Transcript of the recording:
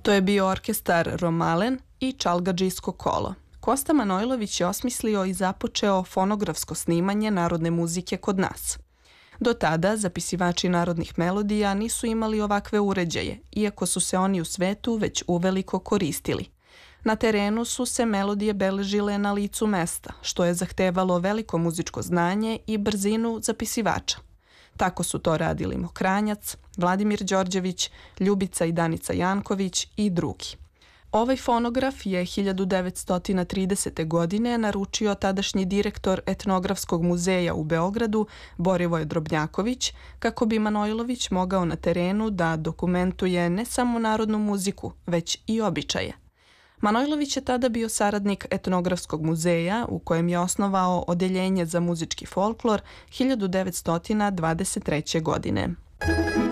To je bio orkestar Romalen i Čalgadžijsko kolo. Kosta Manojlović je osmislio i započeo fonografsko snimanje narodne muzike kod nas. Do tada zapisivači narodnih melodija nisu imali ovakve uređaje, iako su se oni u svetu već uveliko koristili. Na terenu su se melodije beležile na licu mesta, što je zahtevalo veliko muzičko znanje i brzinu zapisivača. Tako su to radili Mokranjac, Vladimir Đorđević, Ljubica i Danica Janković i drugi. Ovaj fonograf je 1930. godine naručio tadašnji direktor Etnografskog muzeja u Beogradu, Borivoje Drobnjaković, kako bi Manojlović mogao na terenu da dokumentuje ne samo narodnu muziku, već i običaje. Manojlović je tada bio saradnik Etnografskog muzeja, u kojem je osnovao odeljenje za muzički folklor 1923. godine.